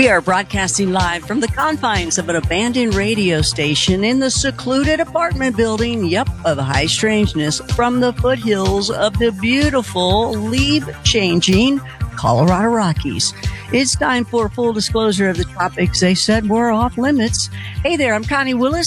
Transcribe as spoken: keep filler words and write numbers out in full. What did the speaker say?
We are broadcasting live from the confines of an abandoned radio station in the secluded apartment building, yep, of high strangeness, from the foothills of the beautiful, leaf-changing Colorado Rockies. It's time for full disclosure of the topics they said were off limits. Hey there, I'm Connie Willis.